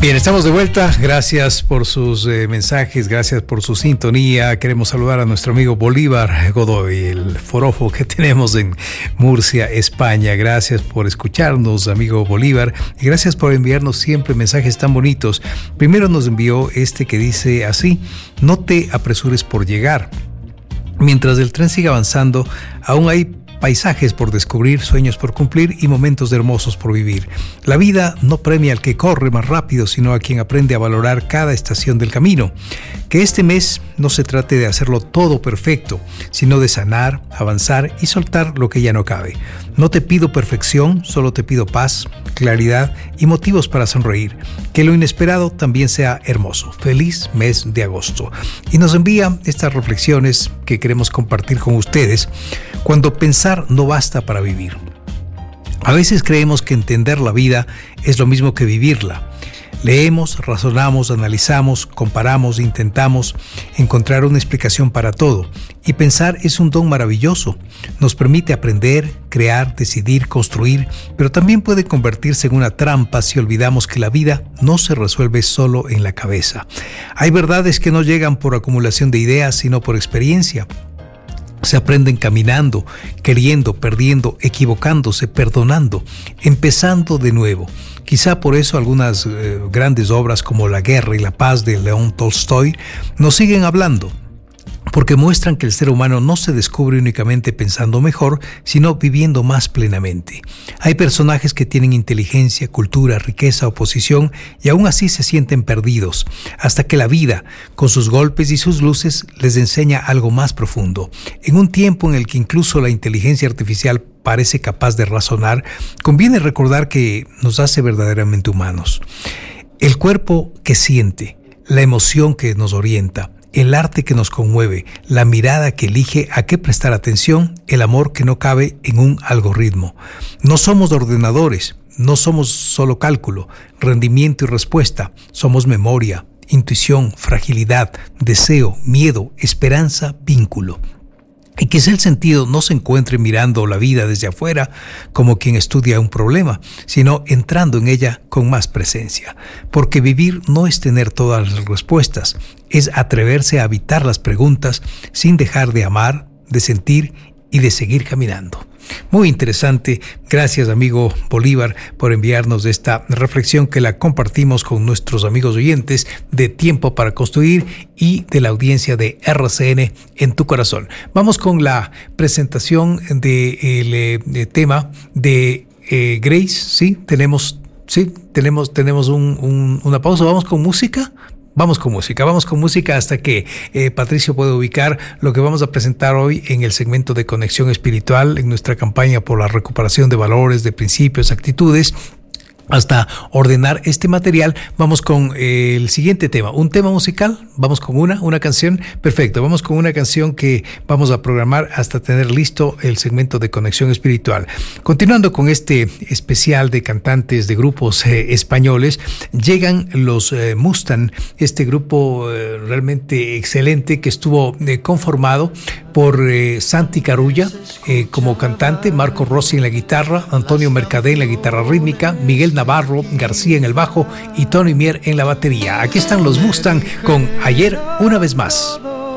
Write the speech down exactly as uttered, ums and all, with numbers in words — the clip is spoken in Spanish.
Bien, estamos de vuelta. Gracias por sus eh, mensajes, gracias por su sintonía. Queremos saludar a nuestro amigo Bolívar Godoy, el forofo que tenemos en Murcia, España. Gracias por escucharnos, amigo Bolívar, y gracias por enviarnos siempre mensajes tan bonitos. Primero nos envió este que dice así: no te apresures por llegar. Mientras el tren siga avanzando, aún hay paisajes por descubrir, sueños por cumplir y momentos hermosos por vivir. La vida no premia al que corre más rápido, sino a quien aprende a valorar cada estación del camino. Que este mes no se trate de hacerlo todo perfecto, sino de sanar, avanzar y soltar lo que ya no cabe. No te pido perfección, solo te pido paz, claridad y motivos para sonreír. Que lo inesperado también sea hermoso. Feliz mes de agosto. Y nos envía estas reflexiones que queremos compartir con ustedes. Cuando pensar no basta para vivir. A veces creemos que entender la vida es lo mismo que vivirla. Leemos, razonamos, analizamos, comparamos, intentamos encontrar una explicación para todo. Y pensar es un don maravilloso. Nos permite aprender, crear, decidir, construir, pero también puede convertirse en una trampa si olvidamos que la vida no se resuelve solo en la cabeza. Hay verdades que no llegan por acumulación de ideas, sino por experiencia. Se aprenden caminando, queriendo, perdiendo, equivocándose, perdonando, empezando de nuevo. Quizá por eso algunas eh, grandes obras como La Guerra y la Paz de León Tolstoy nos siguen hablando, porque muestran que el ser humano no se descubre únicamente pensando mejor, sino viviendo más plenamente. Hay personajes que tienen inteligencia, cultura, riqueza, oposición, y aún así se sienten perdidos, hasta que la vida, con sus golpes y sus luces, les enseña algo más profundo. En un tiempo en el que incluso la inteligencia artificial parece capaz de razonar, conviene recordar que nos hace verdaderamente humanos. El cuerpo que siente, la emoción que nos orienta, el arte que nos conmueve, la mirada que elige a qué prestar atención, el amor que no cabe en un algoritmo. No somos ordenadores, no somos solo cálculo, rendimiento y respuesta, somos memoria, intuición, fragilidad, deseo, miedo, esperanza, vínculo. Y quizá el sentido no se encuentre mirando la vida desde afuera como quien estudia un problema, sino entrando en ella con más presencia. Porque vivir no es tener todas las respuestas, es atreverse a habitar las preguntas sin dejar de amar, de sentir y de seguir caminando. Muy interesante. Gracias, amigo Bolívar, por enviarnos esta reflexión que la compartimos con nuestros amigos oyentes de Tiempo para Construir y de la audiencia de R C N en tu corazón. Vamos con la presentación del de, de tema de eh, Grace. Sí, tenemos, sí, tenemos, tenemos un, un, una pausa. Vamos con música. Vamos con música, vamos con música hasta que eh, Patricio pueda ubicar lo que vamos a presentar hoy en el segmento de Conexión Espiritual en nuestra campaña por la recuperación de valores, de principios, actitudes. Hasta ordenar este material, vamos con eh, el siguiente tema, un tema musical, vamos con una, una canción, perfecto, vamos con una canción que vamos a programar hasta tener listo el segmento de Conexión Espiritual. Continuando con este especial de cantantes de grupos eh, españoles, llegan los eh, Mustang, este grupo eh, realmente excelente que estuvo eh, conformado por eh, Santi Carulla eh, como cantante, Marco Rossi en la guitarra, Antonio Mercadé en la guitarra rítmica, Miguel Navarro García en el bajo y Tony Mier en la batería. Aquí están los Mustang con Ayer una vez más.